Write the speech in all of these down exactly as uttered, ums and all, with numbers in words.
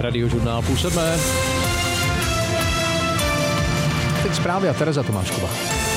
Radiožurnál půl sedmé. Teď zprávy a Tereza Tomášková.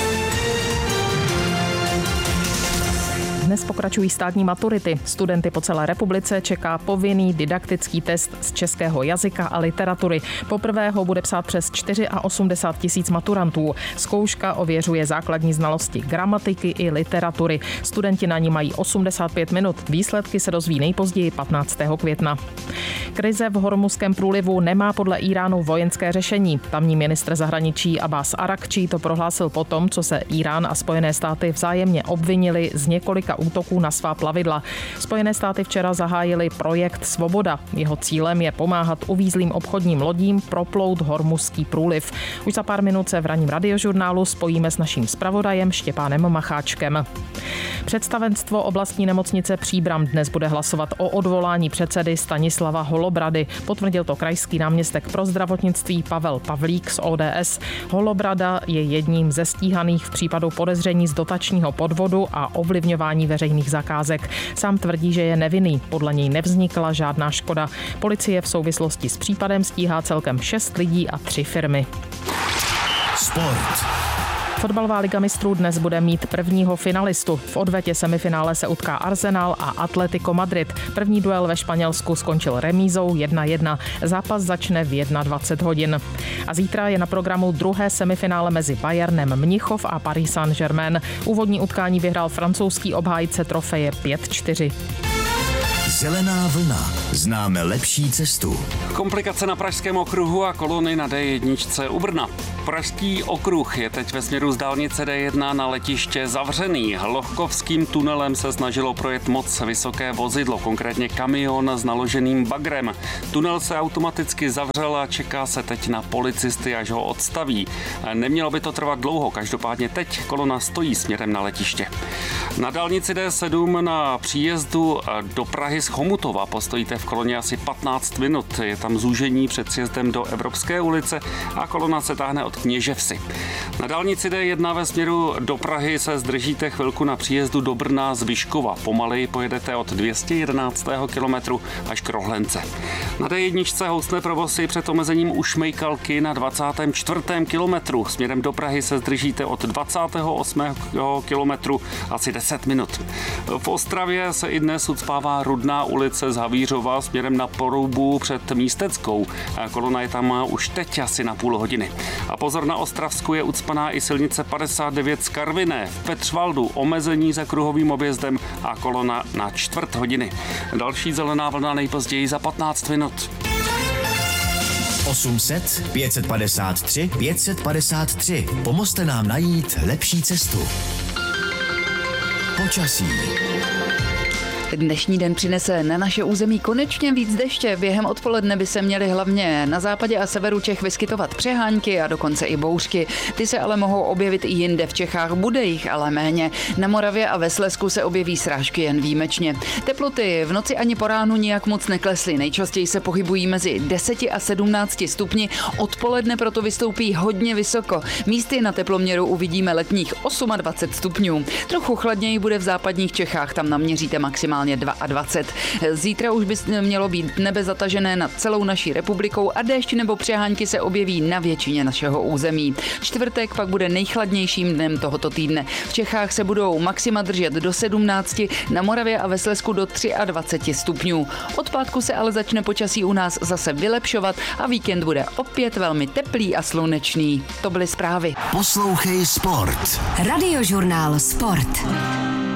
Dnes pokračují státní maturity. Studenty po celé republice čeká povinný didaktický test z českého jazyka a literatury. Poprvé ho bude psát přes osmdesát čtyři tisíc maturantů. Zkouška ověřuje základní znalosti gramatiky i literatury. Studenti na ní mají osmdesát pět minut. Výsledky se dozví nejpozději patnáctého května. Krize v Hormuzském průlivu nemá podle Íránu vojenské řešení. Tamní ministr zahraničí Abbas Arakčí to prohlásil potom, co se Írán a Spojené státy vzájemně obvinili z několika útoků na svá plavidla. Spojené státy včera zahájili projekt Svoboda. Jeho cílem je pomáhat uvízlým obchodním lodím proplout Hormuzský průliv. Už za pár minut se v ranním radiožurnálu spojíme s naším zpravodajem Štěpánem Macháčkem. Představenstvo oblastní nemocnice Příbram dnes bude hlasovat o odvolání předsedy Stanislava Holobrady. Potvrdil to krajský náměstek pro zdravotnictví Pavel Pavlík z O D S. Holobrada je jedním ze stíhaných v případu podezření z dotačního podvodu a ovlivňování veřejných zakázek. Sám tvrdí, že je nevinný. Podle něj nevznikla žádná škoda. Policie v souvislosti s případem stíhá celkem šest lidí a tři firmy. Sport. Fotbalová liga mistrů dnes bude mít prvního finalistu. V odvetě semifinále se utká Arsenal a Atletico Madrid. První duel ve Španělsku skončil remízou jedna jedna. Zápas začne v dvacet jedna hodin. A zítra je na programu druhé semifinále mezi Bayernem Mnichov a Paris Saint-Germain. Úvodní utkání vyhrál francouzský obhájce trofeje pět čtyři. Zelená vlna. Známe lepší cestu. Komplikace na Pražském okruhu a kolony na D jedna u Brna. Pražský okruh je teď ve směru z dálnice D jedna na letiště zavřený. Lohkovským tunelem se snažilo projet moc vysoké vozidlo, konkrétně kamion s naloženým bagrem. Tunel se automaticky zavřel a čeká se teď na policisty, až ho odstaví. Nemělo by to trvat dlouho, každopádně teď kolona stojí směrem na letiště. Na dálnici D sedm na příjezdu do Prahy z Chomutova postojíte v koloně asi patnáct minut. Je tam zúžení před sjezdem do Evropské ulice a kolona se táhne od Kněževsi. Na dálnici D jedna ve směru do Prahy se zdržíte chvilku na příjezdu do Brna z Vyškova. Pomaleji pojedete od dvě stě jedenáctého kilometru až k Rohlence. Na D jedna housne provozy před omezením u Šmejkalky na dvacátém čtvrtém kilometru. Směrem do Prahy se zdržíte od dvacátého osmého kilometru asi deset minut. V Ostravě se i dnes ucpává Rudná ulice z Havířova směrem na Porubu před Místeckou. Kolona je tam už teď asi na půl hodiny. A pozor, na Ostravsku je ucpaná i silnice padesát devět z Karviné. V Petřvaldu omezení za kruhovým objezdem a kolona na čtvrt hodiny. Další zelená vlna nejpozději za patnáct minut. osm set, pět padesát tři, pět padesát tři. Pomozte nám najít lepší cestu. Počasí. Dnešní den přinese na naše území konečně víc deště. Během odpoledne by se měly hlavně na západě a severu Čech vyskytovat přehánky a dokonce i bouřky. Ty se ale mohou objevit i jinde v Čechách, bude jich ale méně. Na Moravě a ve Slezsku se objeví srážky jen výjimečně. Teploty v noci ani po ránu nijak moc neklesly. Nejčastěji se pohybují mezi deseti a sedmnácti stupni. Odpoledne proto vystoupí hodně vysoko. Místy na teploměru uvidíme letních dvacet osm stupňů. Trochu chladněji bude v západních Čechách, tam naměříte maximálně dvacet dva. Zítra už by mělo být nebe zatažené nad celou naší republikou a déšť nebo přehánky se objeví na většině našeho území. Čtvrtek pak bude nejchladnějším dnem tohoto týdne. V Čechách se budou maxima držet do sedmnácti, na Moravě a ve Slezsku do dvacet tři stupňů. Od pátku se ale začne počasí u nás zase vylepšovat a víkend bude opět velmi teplý a slunečný. To byly zprávy. Poslouchej Sport. Radiožurnál Sport.